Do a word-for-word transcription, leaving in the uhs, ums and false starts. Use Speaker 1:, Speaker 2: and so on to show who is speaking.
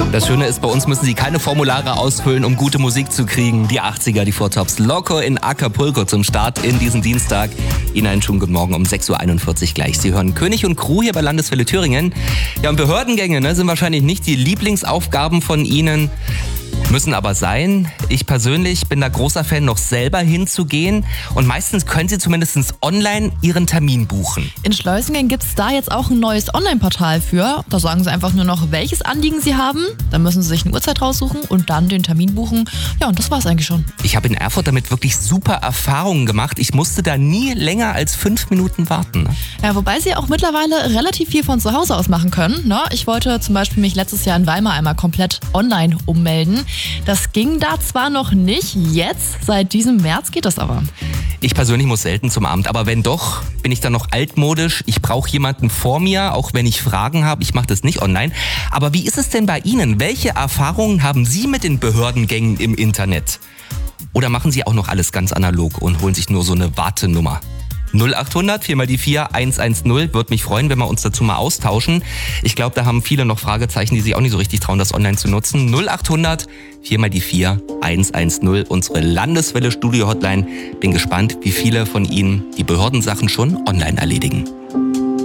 Speaker 1: Das Schöne ist, bei uns müssen Sie keine Formulare ausfüllen, um gute Musik zu kriegen. Die achtziger, die Four Tops, Loco in Acapulco zum Start in diesen Dienstag. Ihnen einen schönen guten Morgen um sechs Uhr einundvierzig gleich. Sie hören König und Crew hier bei Landeswelle Thüringen. Ja, und Behördengänge ne, sind wahrscheinlich nicht die Lieblingsaufgaben von Ihnen. Müssen aber sein. Ich persönlich bin da großer Fan, noch selber hinzugehen. Und meistens können Sie zumindest online Ihren Termin buchen.
Speaker 2: In Schleusingen gibt es da jetzt auch ein neues Online-Portal für. Da sagen Sie einfach nur noch, welches Anliegen Sie haben. Dann müssen Sie sich eine Uhrzeit raussuchen und dann den Termin buchen. Ja, und das war's eigentlich schon.
Speaker 1: Ich habe in Erfurt damit wirklich super Erfahrungen gemacht. Ich musste da nie länger als fünf Minuten warten. Ne?
Speaker 2: Ja, wobei Sie auch mittlerweile relativ viel von zu Hause aus machen können. Ne? Ich wollte zum Beispiel mich letztes Jahr in Weimar einmal komplett online ummelden. Das ging da zwar noch nicht, jetzt, seit diesem März geht das aber.
Speaker 1: Ich persönlich muss selten zum Amt, aber wenn doch, bin ich dann noch altmodisch. Ich brauche jemanden vor mir, auch wenn ich Fragen habe. Ich mache das nicht online. Aber wie ist es denn bei Ihnen? Welche Erfahrungen haben Sie mit den Behördengängen im Internet? Oder machen Sie auch noch alles ganz analog und holen sich nur so eine Wartenummer? null achthundert, vier mal die vier, eins eins null. Würde mich freuen, wenn wir uns dazu mal austauschen. Ich glaube, da haben viele noch Fragezeichen, die sich auch nicht so richtig trauen, das online zu nutzen. null achthundert, vier mal die vier, eins eins null. Unsere Landeswelle Studio Hotline. Bin gespannt, wie viele von Ihnen die Behördensachen schon online erledigen.